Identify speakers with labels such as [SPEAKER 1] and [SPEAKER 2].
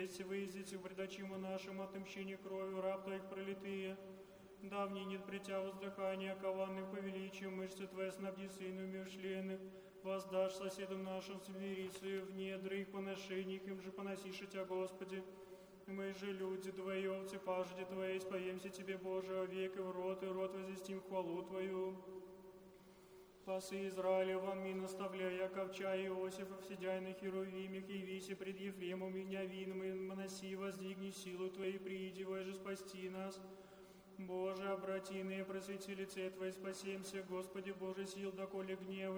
[SPEAKER 1] честь, выездите предачиму нашим отмщение кровью раб Твоих пролитые. Давний нет притя воздыхания, кованных по величию, мышцы Твои снабди сыну миршленных, воздашь соседам нашим смирицию в недры их поношений, им же поносишь Тебя, Господи. Мы же люди Твои, овцы пажди Твои, споемся Тебе, Боже, о век и в рот возвестим хвалу Твою. Пасы Израиля вам и наставляя ковча Иосифа, сидяй на херувимих, явися пред Ефремом и Вениамином, и Моноси, воздвигни силу Твоей, прииди, же спасти нас. Боже, обрати и просвети лице Твое, спасемся, Господи Боже, сил, доколе гнев